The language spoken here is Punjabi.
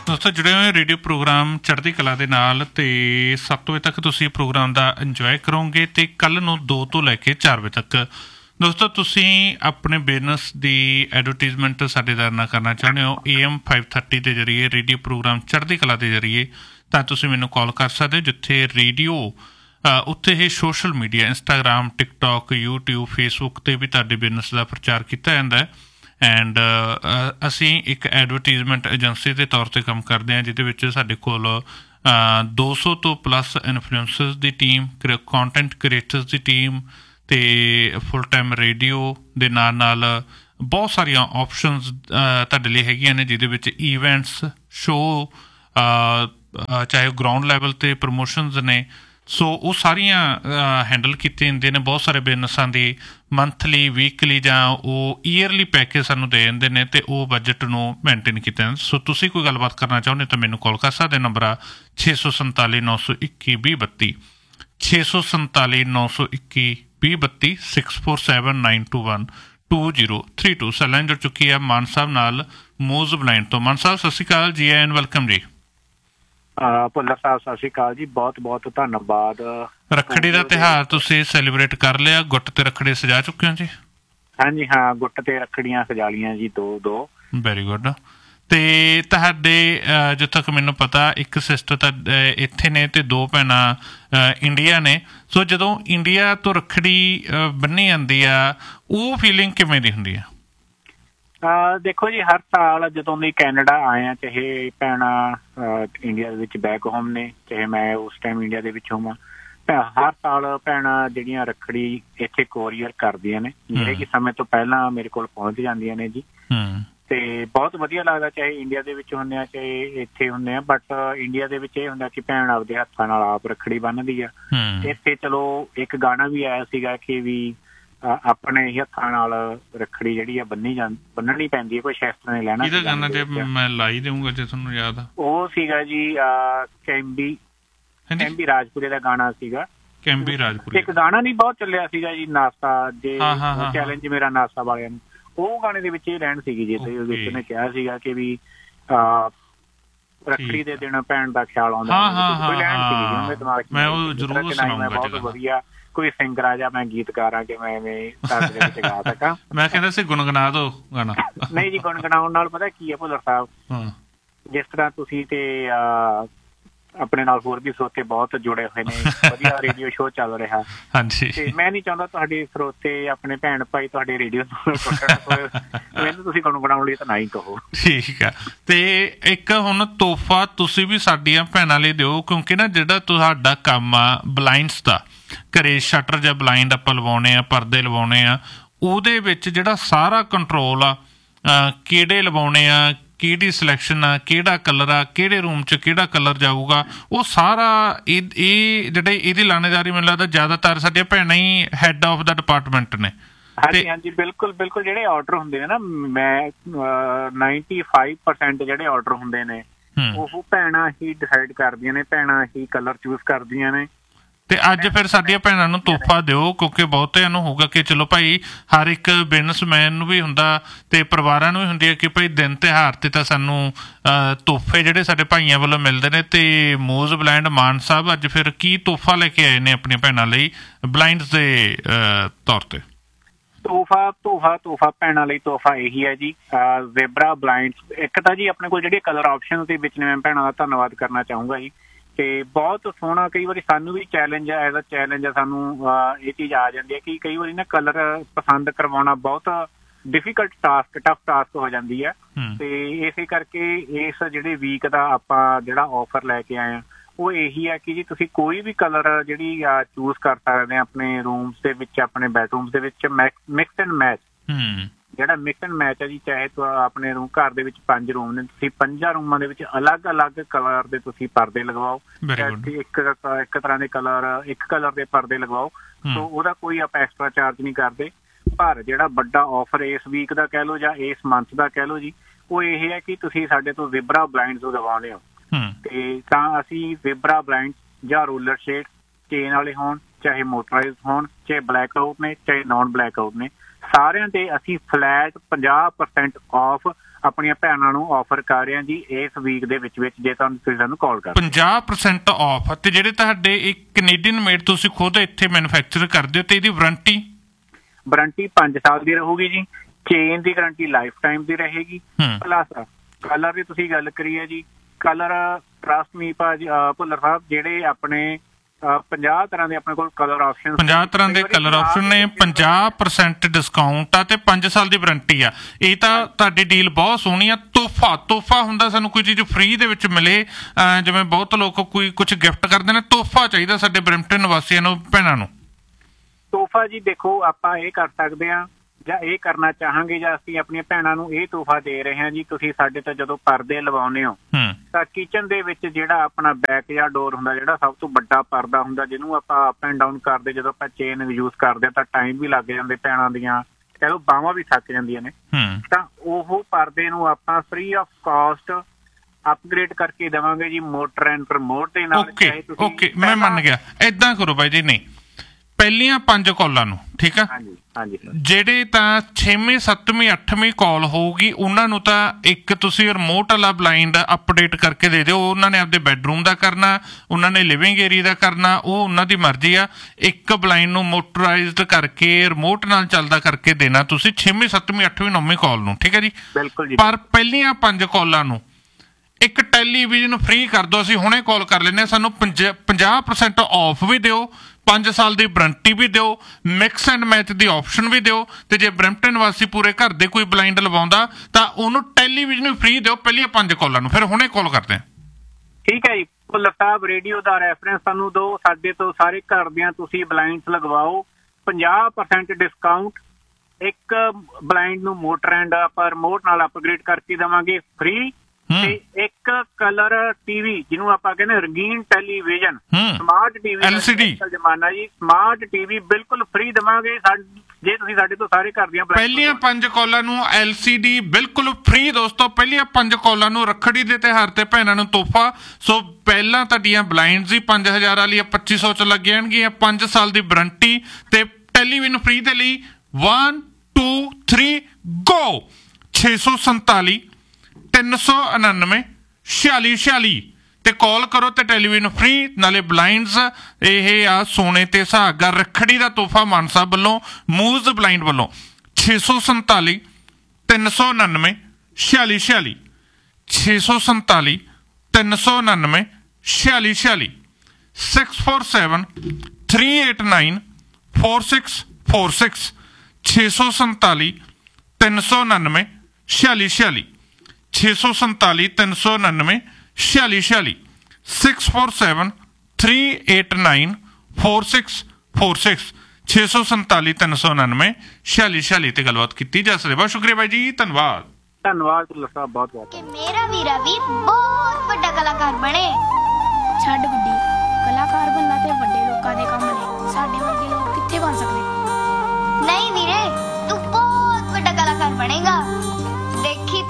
ਦੋਸਤੋ ਜੁੜੇ ਹੋਏ ਰੇਡੀਓ ਪ੍ਰੋਗਰਾਮ ਚੜ੍ਹਦੀ ਕਲਾ ਦੇ ਨਾਲ ਅਤੇ 7 ਵਜੇ ਤੱਕ ਤੁਸੀਂ ਪ੍ਰੋਗਰਾਮ ਦਾ ਇੰਜੋਏ ਕਰੋਗੇ ਅਤੇ ਕੱਲ੍ਹ ਨੂੰ 2 ਤੋਂ ਲੈ ਕੇ 4 ਵਜੇ ਤੱਕ ਦੋਸਤੋ ਤੁਸੀਂ ਆਪਣੇ ਬਿਜ਼ਨਸ ਦੀ ਐਡਵਰਟੀਜ਼ਮੈਂਟ ਸਾਡੇ ਨਾਲ ਕਰਨਾ ਚਾਹੁੰਦੇ ਹੋ AM 530 ਦੇ ਜ਼ਰੀਏ ਰੇਡੀਓ ਪ੍ਰੋਗਰਾਮ ਚੜ੍ਹਦੀ ਕਲਾ ਦੇ ਜ਼ਰੀਏ ਤਾਂ ਤੁਸੀਂ ਮੈਨੂੰ ਕਾਲ ਕਰ ਸਕਦੇ ਹੋ ਜਿੱਥੇ ਰੇਡੀਓ ਉੱਥੇ ਇਹ social media Instagram TikTok YouTube Facebook 'ਤੇ ਵੀ ਤੁਹਾਡੇ ਬਿਜ਼ਨਸ ਦਾ ਪ੍ਰਚਾਰ ਕੀਤਾ ਜਾਂਦਾ ਹੈ ਐਂਡ ਅਸੀਂ ਇੱਕ ਐਡਵਰਟੀਜ਼ਮੈਂਟ ਏਜੰਸੀ ਦੇ ਤੌਰ 'ਤੇ ਕੰਮ ਕਰਦੇ ਹਾਂ ਜਿਹਦੇ ਵਿੱਚ ਸਾਡੇ ਕੋਲ 200 ਤੋਂ ਪਲੱਸ ਇਨਫਲੂਐਂਸਰਸ ਦੀ ਟੀਮ ਕੰਟੈਂਟ ਕ੍ਰੀਏਟਰਸ ਦੀ ਟੀਮ ਅਤੇ ਫੁੱਲ ਟਾਈਮ ਰੇਡੀਓ ਦੇ ਨਾਲ ਨਾਲ ਬਹੁਤ ਸਾਰੀਆਂ ਆਪਸ਼ਨਸ ਤੁਹਾਡੇ ਲਈ ਹੈਗੀਆਂ ਨੇ ਜਿਹਦੇ ਵਿੱਚ ਈਵੈਂਟਸ ਸ਼ੋਅ ਚਾਹੇ ਗਰਾਊਂਡ ਲੈਵਲ 'ਤੇ ਪ੍ਰਮੋਸ਼ਨਸ ਨੇ ਸੋ ਉਹ ਸਾਰੀਆਂ ਹੈਂਡਲ ਕੀਤੇ ਜਾਂਦੇ ਨੇ ਬਹੁਤ ਸਾਰੇ ਬਿਜ਼ਨਸਾਂ ਦੀ ਮੰਥਲੀ ਵੀਕਲੀ ਜਾਂ ਉਹ ਈਅਰਲੀ ਪੈਕੇਜ ਸਾਨੂੰ ਦੇ ਦਿੰਦੇ ਨੇ ਅਤੇ ਉਹ ਬਜਟ ਨੂੰ ਮੇਨਟੇਨ ਕੀਤਾ ਜਾਂਦਾ ਸੋ ਤੁਸੀਂ ਕੋਈ ਗੱਲਬਾਤ ਕਰਨਾ ਚਾਹੁੰਦੇ ਤਾਂ ਮੈਨੂੰ ਕਾਲ ਕਰ ਸਕਦੇ ਨੰਬਰ ਆ 647 921 2032 647 921 2032 647 921 2032 ਸੈਲਾਨ ਜੁੜ ਚੁੱਕੀ ਹੈ ਮਾਨ ਸਾਹਿਬ ਨਾਲ ਮੂਜ਼ ਬਲਾਈਂਡ ਤੋਂ ਮਾਨ ਸਾਹਿਬ ਸਤਿ ਸ਼੍ਰੀ ਅਕਾਲ ਜੀ ਐਨ ਵੈਲਕਮ ਜੀ ਭੁੱਲਰ ਸਾਹਿਬ ਸਤਿ ਸ਼੍ਰੀ ਅਕਾਲ ਜੀ ਬਹੁਤ ਬਹੁਤ ਧੰਨਵਾਦ ਰੱਖੜੀ ਦਾ ਤਿਉਹਾਰ ਤੁਸੀਂ ਸੈਲੀਬ੍ਰੇਟ ਕਰ ਲਿਆ ਗੁੱਟ ਤੇ ਰੱਖੜੀ ਸਜਾ ਚੁੱਕੇ ਹੋ ਜੀ ਹਾਂਜੀ ਹਾਂ ਗੁੱਟ ਤੇ ਰੱਖੜੀਆਂ ਸਜਾ ਲਈਆਂ ਜੀ ਦੋ ਵੈਰੀ ਗੁੱਡ ਤੇ ਤੁਹਾਡੇ ਜਿੱਥੋਂ ਤੱਕ ਮੈਨੂੰ ਪਤਾ ਇੱਕ ਸਿਸਟਰ ਤਾਂ ਇੱਥੇ ਨੇ ਤੇ 2 ਭੈਣਾਂ ਇੰਡੀਆ ਨੇ ਸੋ ਜਦੋਂ ਇੰਡੀਆ ਤੋਂ ਰੱਖੜੀ ਬੰਨੀ ਜਾਂਦੀ ਆ ਉਹ ਫੀਲਿੰਗ ਕਿਵੇਂ ਦੀ ਹੁੰਦੀ ਆ ਦੇਖੋ ਜੀ ਹਰ ਸਾਲ ਜਦੋਂ ਦੀ ਕੈਨੇਡਾ ਆਏ ਆ ਚਾਹੇ ਭੈਣਾਂ ਇੰਡੀਆ ਦੇ ਵਿੱਚ ਬੈਕ ਹੋਮ ਨੇ ਚਾਹੇ ਮੈਂ ਉਸ ਟਾਈਮ ਇੰਡੀਆ ਦੇ ਵਿੱਚ ਹੋਵਾਂ ਹਰ ਸਾਲ ਭੈਣਾਂ ਜਿਹੜੀਆਂ ਰੱਖੜੀ ਇੱਥੇ ਕੋਰੀਅਰ ਕਰਦੀਆਂ ਨੇ ਜਿਹੜੇ ਕਿ ਸਮੇਂ ਤੋਂ ਪਹਿਲਾਂ ਮੇਰੇ ਕੋਲ ਪਹੁੰਚ ਜਾਂਦੀਆਂ ਨੇ ਜੀ ਤੇ ਬਹੁਤ ਵਧੀਆ ਲੱਗਦਾ ਚਾਹੇ ਇੰਡੀਆ ਦੇ ਵਿੱਚ ਹੁੰਦੇ ਆ ਚਾਹੇ ਇੱਥੇ ਹੁੰਦੇ ਆ ਬਟ ਇੰਡੀਆ ਦੇ ਵਿੱਚ ਇਹ ਹੁੰਦਾ ਕਿ ਭੈਣ ਆਪਦੇ ਹੱਥਾਂ ਨਾਲ ਆਪ ਰੱਖੜੀ ਬੰਨ੍ਹਦੀ ਆ ਇੱਥੇ ਚਲੋ ਇੱਕ ਗਾਣਾ ਵੀ ਆਇਆ ਸੀਗਾ ਕਿ ਵੀ ਆਪਣੇ ਹੀ ਹੱਥਾਂ ਨਾਲ ਰੱਖੜੀ ਜਿਹੜੀ ਆ ਬੰਨਣੀ ਪੈਂਦੀ ਹੈ ਕੋਈ ਸ਼ਸਤਰ ਨਹੀਂ ਲੈਣਾ ਗਾਣਾ ਤੇ ਮੈਂ ਲਾਈ ਦੇਵਾਂਗਾ ਜੇ ਤੁਹਾਨੂੰ ਯਾਦ ਆ ਉਹ ਸੀਗਾ ਜੀ ਕੈਂਬੀ ਰਾਜਪੁਰੇ ਦਾ ਗਾਣਾ ਸੀਗਾ ਕੈਂਬੀ ਰਾਜਪੁਰੇ ਇੱਕ ਗਾਣਾ ਨਹੀਂ ਬਹੁਤ ਚੱਲਿਆ ਸੀਗਾ ਜੀ ਨਾਸਾ ਜੇ ਚੈਲੰਜ ਮੇਰਾ ਨਾਸਾ ਵਾਲਿਆਂ ਨੂੰ ਉਹ ਗਾਣੇ ਦੇ ਵਿੱਚ ਇਹ ਰਹਿਣ ਸੀਗੀ ਜੀ ਤੇ ਉਹਨੇ ਕਿਹਾ ਸੀਗਾ ਕਿ ਵੀ ਰੱਖੜੀ ਦੇ ਦਿਨ ਭੈਣ ਦਾ ਖਿਆਲ ਆਉਂਦਾ ਕੋਈ ਲੈਣ ਸੀਗੀ ਦਿਮਾਗ ਚ ਬਹੁਤ ਵਧੀਆ ਕੋਈ ਸਿੰਗਰ ਆ ਜਾਂ ਮੈਂ ਗੀਤਕਾਰ ਆ ਕਿ ਮੈਂ ਐਵੇਂ ਗਾ ਸਕਾਂ ਮੈਂ ਕਹਿੰਦਾ ਸੀ ਗੁਣਗੁਣਾ ਦੋ ਗਾਣਾ ਨਹੀਂ ਜੀ ਗੁਣਗੁਣਾਉਣ ਨਾਲ ਪਤਾ ਕੀ ਹੈ ਭੁੱਲਰ ਸਾਹਿਬ ਜਿਸ ਤਰ੍ਹਾਂ ਤੁਸੀਂ ਤੇ ਆਪਣੇ ਨਾਲ ਹੋਰ ਵੀ ਸਰੋਤੇ ਬਹੁਤ ਜੁੜੇ ਹੋਏ ਨੇ ਵਧੀਆ ਰੇਡੀਓ ਸ਼ੋਅ ਚੱਲ ਰਿਹਾ ਹਾਂਜੀ ਤੇ ਮੈਂ ਨਹੀਂ ਚਾਹੁੰਦਾ ਤੁਹਾਡੇ ਸਰੋਤੇ ਆਪਣੇ ਭੈਣ ਭਾਈ ਤੁਹਾਡੇ ਰੇਡੀਓ ਮੈਨੂੰ ਤੁਸੀਂ ਗੁਣਗੁਣਾਉਣ ਲਈ ਤਾਂ ਨਾ ਹੀ ਕਹੋ ਠੀਕ ਆ ਤੇ ਇੱਕ ਹੁਣ ਤੋਹਫਾ ਤੁਸੀਂ ਵੀ ਸਾਡੀਆਂ ਭੈਣਾਂ ਲਈ ਦਿਓ ਕਿਉਂਕਿ ਨਾ ਜਿਹੜਾ ਤੁਹਾਡਾ ਕੰਮ ਆ ਬਲਾਈਂਡਸ ਦਾ ਘਰੇ ਸ਼ਟਰ ਜਾਂ ਬਲਾਈਂਡ ਆਪਾਂ ਲਵਾਉਣੇ ਆ ਪਰਦੇ ਲਵਾਉਣੇ ਆ ਉਹਦੇ ਵਿੱਚ ਜਿਹੜਾ ਸਾਰਾ ਕੰਟਰੋਲ ਆ ਕਿਹੜੇ ਲਵਾਉਣੇ ਆ ਕਿਹੜੀ ਸਿਲੈਕਸ਼ਨ ਆ ਕਿਹੜਾ ਕਲਰ ਆ ਕਿਹੜੇ ਰੂਮ 'ਚ ਕਿਹੜਾ ਕਲਰ ਜਾਊਗਾ ਉਹ ਸਾਰਾ ਇਹ ਜਿਹੜੇ ਇਹਦੀ ਲਾਣੇਦਾਰੀ ਮੈਨੂੰ ਲੱਗਦਾ ਜ਼ਿਆਦਾਤਰ ਸਾਡੀਆਂ ਭੈਣਾਂ he had of the department ਨੇ ਹਾਂਜੀ ਹਾਂਜੀ ਬਿਲਕੁਲ ਬਿਲਕੁਲ ਜਿਹੜੇ ਆਰਡਰ ਹੁੰਦੇ ਨੇ ਨਾ ਮੈਂ 95% ਜਿਹੜੇ ਆਰਡਰ ਹੁੰਦੇ ਨੇ ਉਹ ਭੈਣਾਂ ਹੀ ਡਿਸਾਈਡ ਕਰਦੀਆਂ ਨੇ ਭੈਣਾਂ ਹੀ ਕਲਰ ਚੂਜ਼ ਕਰਦੀਆਂ ਨੇ ਤੇ ਅੱਜ ਫਿਰ ਸਾਡੀਆਂ ਭੈਣਾਂ ਨੂੰ ਤੋਹਫਾ ਦਿਓ ਕਿਉਂਕਿ ਬਹੁਤਿਆਂ ਨੂੰ ਹੋਊਗਾ ਕਿ ਚਲੋ ਭਾਈ ਹਰ ਇੱਕ ਬਿਜ਼ਨਸਮੈਨ ਨੂੰ ਵੀ ਹੁੰਦਾ ਤੇ ਪਰਿਵਾਰਾਂ ਨੂੰ ਵੀ ਹੁੰਦੀ ਹੈ ਕਿ ਭਾਈ ਦਿਨ ਤਿਉਹਾਰ ਤੇ ਤਾਂ ਸਾਨੂੰ ਤੋਹਫੇ ਜਿਹੜੇ ਸਾਡੇ ਭਾਈਆਂ ਵੱਲੋਂ ਮਿਲਦੇ ਨੇ ਤੇ ਮੂਜ਼ ਬਲਾਈਂਡ ਮਾਨ ਸਾਹਿਬ ਅੱਜ ਫਿਰ ਕੀ ਤੋਹਫਾ ਲੈ ਕੇ ਆਏ ਨੇ ਆਪਣੀਆਂ ਭੈਣਾਂ ਲਈ ਬਲਾਈਂਡਸ ਦੇ ਤੌਰ ਤੇ ਤੋਹਫਾ ਭੈਣਾਂ ਲਈ ਤੋਹਫਾ ਇਹੀ ਹੈ ਜੀ ਜ਼ੈਬਰਾ ਬਲਾਈਂਡਸ ਇੱਕ ਤਾਂ ਜੀ ਆਪਣੇ ਕੋਲ ਜਿਹੜੀ ਕਲਰ ਆਪਸ਼ਨ ਦੇ ਵਿੱਚ ਨੇ ਮੈਂ ਭੈਣਾਂ ਦਾ ਧੰਨਵਾਦ ਕਰਨਾ ਚਾਹੂੰਗਾ ਜੀ ਤੇ ਬਹੁਤ ਸੋਹਣਾ ਕਈ ਵਾਰੀ ਸਾਨੂੰ ਵੀ ਚੈਲੰਜ ਐਜ਼ ਅ ਚੈਲੰਜ ਸਾਨੂੰ ਇਹ ਚੀਜ਼ ਆ ਜਾਂਦੀ ਹੈ ਕਿ ਕਈ ਵਾਰੀ ਨਾ ਕਲਰ ਪਸੰਦ ਕਰਵਾਉਣਾ ਬਹੁਤ ਡਿਫੀਕਲਟ ਟਫ ਟਾਸਕ ਹੋ ਜਾਂਦੀ ਹੈ ਤੇ ਇਸੇ ਕਰਕੇ ਇਸ ਜਿਹੜੇ ਵੀਕ ਦਾ ਆਪਾਂ ਜਿਹੜਾ ਆਫਰ ਲੈ ਕੇ ਆਏ ਹਾਂ ਉਹ ਇਹੀ ਹੈ ਕਿ ਜੀ ਤੁਸੀਂ ਕੋਈ ਵੀ ਕਲਰ ਜਿਹੜੀ ਚੂਜ਼ ਕਰ ਸਕਦੇ ਆਪਣੇ ਰੂਮਸ ਦੇ ਵਿੱਚ ਆਪਣੇ ਬੈਡਰੂਮਸ ਦੇ ਵਿੱਚ ਮਿਕਸ ਐਂਡ ਮੈਚ ਜਿਹੜਾ ਮਿਕਸ ਐਂਡ ਮੈਚ ਹੈ ਜੀ ਚਾਹੇ ਆਪਣੇ ਘਰ ਦੇ ਵਿੱਚ 5 ਰੂਮ ਨੇ ਤੁਸੀਂ 5 ਰੂਮਾਂ ਦੇ ਵਿੱਚ ਅਲੱਗ ਅਲੱਗ ਕਲਰ ਦੇ ਤੁਸੀਂ ਪਰਦੇ ਲਗਵਾਓ ਇੱਕ ਤਰ੍ਹਾਂ ਦੇ ਇੱਕ ਕਲਰ ਦੇ ਪਰਦੇ ਲਗਵਾਓ ਸੋ ਉਹਦਾ ਕੋਈ ਆਪਾਂ ਐਕਸਟਰਾ ਚਾਰਜ ਨਹੀਂ ਕਰਦੇ ਪਰ ਜਿਹੜਾ ਵੱਡਾ ਆਫਰ ਇਸ ਵੀਕ ਦਾ ਕਹਿ ਲਓ ਜਾਂ ਇਸ ਮੰਥ ਦਾ ਕਹਿ ਲਓ ਜੀ ਉਹ ਇਹ ਹੈ ਕਿ ਤੁਸੀਂ ਸਾਡੇ ਤੋਂ ਜ਼ੈਬਰਾ ਬਲਾਈਂਡਸ ਲਗਵਾਉਣੇ ਹੋ ਤੇ ਤਾਂ ਅਸੀਂ ਜ਼ੈਬਰਾ ਬਲਾਈਂਡਸ ਜਾਂ ਰੋਲਰ ਸ਼ੇਡ ਚੇਨ ਵਾਲੇ ਹੋਣ ਚਾਹੇ ਮੋਟਰਾਈਜ਼ ਹੋਣ ਚਾਹੇ ਬਲੈਕ ਆਊਟ ਨੇ ਚਾਹੇ ਨੋਨ ਬਲੈਕ ਆਊਟ ਨੇ ਸਾਰਿਆਂ ਤੇ ਅਸੀਂ ਫਲੈਟ 50% ਆਫ ਆਪਣੀਆਂ ਭੈਣਾਂ ਨੂੰ ਆਫਰ ਕਰ ਰਹੇ ਹਾਂ ਜੀ ਇਸ ਵੀਕ ਦੇ ਵਿੱਚ ਜੇ ਤੁਸੀਂ ਸਾਨੂੰ ਕਾਲ ਕਰ 50% ਆਫ। ਤੇ ਜਿਹੜੇ ਤੁਹਾਡੇ ਇੱਕ ਕੈਨੇਡੀਅਨ ਮੇਡ ਤੁਸੀਂ ਖੁਦ ਇੱਥੇ ਮੈਨੂਫੈਕਚਰ ਕਰਦੇ ਹੋ ਤੇ ਇਹਦੀ ਵਾਰੰਟੀ 5 ਸਾਲ ਦੀ ਰਹੂਗੀ ਜੀ। ਚੇਨ ਦੀ ਗਾਰੰਟੀ ਲਾਈਫ ਟਾਈਮ ਦੀ ਰਹੇਗੀ। ਪਲੱਸ ਕਲਰ ਦੀ ਤੁਸੀਂ ਗੱਲ ਕਰੀਏ ਜੀ, ਕਲਰ ਟਰਸਟ ਮੀ ਭਾਜੀ ਭੁੱਲਰ ਸਾਹਿਬ, ਜਿਹੜੇ ਆਪਣੇ 50 ਤਰ੍ਹਾਂ ਦੇ ਆਪਣੇ ਕੋਲ ਕਲਰ ਆਪਸ਼ਨ 50 ਤਰ੍ਹਾਂ ਦੇ ਕਲਰ ਆਪਸ਼ਨ ਨੇ, 50% ਡਿਸਕਾਊਂਟ ਆ ਤੇ 5 ਸਾਲ ਦੀ ਵਾਰੰਟੀ ਆ। ਇਹ ਤਾਂ ਤੁਹਾਡੀ ਡੀਲ ਬਹੁਤ ਸੋਹਣੀ ਆ। ਤੋਹਫਾ ਹੁੰਦਾ ਸਾਨੂੰ ਕੋਈ ਚੀਜ਼ ਫ੍ਰੀ ਦੇ ਵਿੱਚ ਮਿਲੇ, ਜਿਵੇਂ ਬਹੁਤ ਲੋਕ ਕੋਈ ਕੁਝ ਗਿਫਟ ਕਰਦੇ ਨੇ, ਤੋਹਫਾ ਚਾਹੀਦਾ ਸਾਡੇ ਬਰੈਂਪਟਨ ਨਿਵਾਸੀਆਂ ਨੂੰ, ਭੈਣਾਂ ਨੂੰ। ਤੋਹਫਾ ਜੀ ਦੇਖੋ ਆਪਾਂ ਇਹ ਕਰ ਸਕਦੇ ਹਾਂ ਜਾਂ ਇਹ ਕਰਨਾ ਚਾਹਾਂਗੇ ਜਾਂ ਅਸੀਂ ਆਪਣੀਆਂ ਭੈਣਾਂ ਨੂੰ ਇਹ ਤੋਹਫਾ ਦੇ ਰਹੇ ਹਾਂ ਜੀ। ਤੁਸੀਂ ਸਾਡੇ ਤੋਂ ਜਦੋਂ ਪਰਦੇ ਲਵਾਉਂਦੇ ਹੋ ਤਾਂ ਕਿਚਨ ਦੇ ਵਿੱਚ ਜਿਹੜਾ ਆਪਣਾ ਬੈਕਯਾਰਡ ਡੋਰ ਹੁੰਦਾ, ਜਿਹੜਾ ਸਭ ਤੋਂ ਵੱਡਾ ਪਰਦਾ ਹੁੰਦਾ, ਜਿਹਨੂੰ ਆਪਾਂ ਅਪ ਐਂਡ ਡਾਊਨ ਕਰਦੇ ਜਦੋਂ ਆਪਾਂ ਚੇਨ ਯੂਜ਼ ਕਰਦੇ ਤਾਂ ਟਾਈਮ ਵੀ ਲੱਗ ਜਾਂਦੇ, ਭੈਣਾਂ ਦੀਆਂ ਕਹਿ ਲਓ ਬਾਹਾਂ ਵੀ ਥੱਕ ਜਾਂਦੀਆਂ ਨੇ, ਤਾਂ ਉਹ ਪਰਦੇ ਨੂੰ ਆਪਾਂ ਫ੍ਰੀ ਆਫ ਕਾਸਟ ਅਪਗ੍ਰੇਡ ਕਰਕੇ ਦੇਵਾਂਗੇ ਜੀ ਮੋਟਰ ਐਂਡ ਰਿਮੋਟ ਦੇ ਨਾਲ। ਓਕੇ ਮੈਂ ਮੰਨ ਗਿਆ। ਏਦਾਂ ਕਰੋ ਬਾਈ ਜੀ, ਨਹੀਂ ਪਹਿਲੀਆਂ 5 ਕਾਲਾਂ ਨੂੰ, ਠੀਕ ਆ, ਜਿਹੜੇ ਤਾਂ 6ਵੀਂ 7ਵੀਂ 8ਵੀਂ ਕਾਲ ਹੋਊਗੀ ਉਹਨਾਂ ਨੂੰ ਤਾਂ ਇੱਕ ਤੁਸੀਂ ਰਿਮੋਟ ਵਾਲਾ ਬਲਾਈਂਡ ਅਪਡੇਟ ਕਰਕੇ ਦੇ ਦਿਓ। ਉਹਨਾਂ ਨੇ ਆਪਦੇ ਬੈਡਰੂਮ ਦਾ ਕਰਨਾ, ਉਹਨਾਂ ਨੇ ਲਿਵਿੰਗ ਏਰੀਆ ਦਾ ਕਰਨਾ, ਉਹ ਉਹਨਾਂ ਦੀ ਮਰਜ਼ੀ ਆ। ਇੱਕ ਬਲਾਈਂਡ ਨੂੰ ਮੋਟਰਾਈਜ਼ਡ ਕਰਕੇ ਰਿਮੋਟ ਨਾਲ ਚੱਲਦਾ ਕਰਕੇ ਦੇਣਾ ਤੁਸੀਂ 6ਵੀਂ 7ਵੀਂ 8ਵੀਂ 9ਵੀਂ ਕਾਲ ਨੂੰ, ਠੀਕ ਹੈ ਜੀ। ਪਰ ਪਹਿਲੀਆਂ 5 ਕਾਲਾਂ ਨੂੰ ਇੱਕ ਟੈਲੀਵਿਜ਼ਨ ਫ੍ਰੀ ਕਰ ਦਿਓ। ਅਸੀਂ ਹੁਣੇ ਕਾਲ ਕਰ ਲੈਂਦੇ ਹਾਂ, ਸਾਨੂੰ 50% ਆਫ ਵੀ ਦਿਓ, 5 ਸਾਲ ਦੀ ਵਾਰੰਟੀ ਵੀ ਦਿਓ, mix and match the option ਵੀ ਦਿਓ। ਤੇ ਜੇ ਬਰੈਂਪਟਨ ਨਿਵਾਸੀ ਪੂਰੇ ਘਰ ਦੇ ਕੋਈ ਬਲਾਈਂਡ ਲਵਾਉਂਦਾ ਤਾਂ ਉਹਨੂੰ ਟੈਲੀਵਿਜ਼ਨ ਵੀ ਫ੍ਰੀ ਦਿਓ ਪਹਿਲੀਆਂ 5 ਕਾਲਾਂ ਨੂੰ। ਫਿਰ ਹੁਣੇ ਕਾਲ ਕਰਦੇ ਹਾਂ। ਠੀਕ ਹੈ ਜੀ। ਭੁੱਲਰ ਸਾਹਿਬ ਰੇਡੀਓ ਦਾ ਰੈਫਰੈਂਸ ਸਾਨੂੰ ਦਿਓ, ਸਾਡੇ ਤੋਂ ਸਾਰੇ ਘਰ ਦੀਆਂ ਤੁਸੀਂ ਬਲਾਈਂਡਸ ਲਗਵਾਓ, 50% ਡਿਸਕਾਊਂਟ। ਇੱਕ ਬਲਾਈਂਡ ਨੂੰ ਮੋਟਰ ਐਂਡ ਆਪਾਂ ਰਿਮੋਟ ਨਾਲ ਅਪਗ੍ਰੇਡ ਕਰਕੇ ਦੇਵਾਂਗੇ ਫ੍ਰੀ, ਤੇ ਇੱਕ ਕਲਰ ਟੀਵੀ ਜਿਹਨੂੰ ਆਪਾਂ ਕਹਿੰਦੇ ਰੰਗੀਨ ਟੈਲੀਵਿਜ਼ਨ, ਸਮਾਰਟ ਟੀਵੀ LCD ਜ਼ਮਾਨਾ ਜੀ, ਸਮਾਰਟ ਟੀਵੀ ਬਿਲਕੁਲ ਫ੍ਰੀ ਦੇਵਾਂਗੇ ਜੇ ਤੁਸੀਂ ਸਾਡੇ ਤੋਂ ਸਾਰੇ ਘਰ ਦੀਆਂ ਪਹਿਲੀਆਂ 5 ਕਾਲਾਂ ਨੂੰ LCD ਬਿਲਕੁਲ ਫ੍ਰੀ। ਦੋਸਤੋ ਪਹਿਲੀਆਂ 5 ਕਾਲਾਂ ਨੂੰ ਰੱਖੜੀ ਦੇ ਤਿਉਹਾਰ ਤੇ ਭੈਣਾਂ ਨੂੰ ਤੋਹਫਾ। ਸੋ ਪਹਿਲਾਂ ਤੁਹਾਡੀਆਂ ਬਲਾਈਂਡਸ ਹੀ 5000 ਵਾਲੀਆਂ 2500 ਚ ਲੱਗ ਜਾਣਗੀਆਂ, 5 ਸਾਲ ਦੀ ਵਾਰੰਟੀ ਤੇ ਟੈਲੀਵਿਜ਼ਨ ਫ੍ਰੀ ਦੇ ਲਈ 1 2 3 ਗੋ 647 399 4646 ਤੇ ਕਾਲ ਕਰੋ ਤੇ ਟੈਲੀਵਿਜ਼ਨ ਫ੍ਰੀ, ਨਾਲੇ ਬਲਾਈਂਡਸ। ਇਹ ਆ ਸੋਨੇ ਤੇ ਸੁਹਾਗਾ ਰੱਖੜੀ ਦਾ ਤੋਹਫਾ ਮਾਨ ਸਾਹਿਬ ਵੱਲੋਂ, ਮੂਜ਼ ਬਲਾਈਂਡ ਵੱਲੋਂ। 647 399 4646 647 399 4646 647 389 4646 647 399 4646 647 399 4646 647 389 4646 647 399 4646 ਤੇ ਗੱਲਬਾਤ ਕੀਤੀ ਜਾ ਸਕਦੀ। ਬਹੁਤ ਸ਼ੁਕਰੀਆ ਬਾਈ ਜੀ, ਧੰਨਵਾਦ। ਧੰਨਵਾਦ ਭੁੱਲਰ ਸਾਹਿਬ, ਬਹੁਤ ਬਹੁਤ। ਕਿ ਮੇਰਾ ਵੀਰਾ ਵੀ ਬਹੁਤ ਵੱਡਾ ਕਲਾਕਾਰ ਬਣੇ। ਛੱਡ ਗੁੱਡੀ, ਕਲਾਕਾਰ ਬਣਨਾ ਤੇ ਵੱਡੇ ਲੋਕਾਂ ਦੇ ਕੰਮ ਨੇ।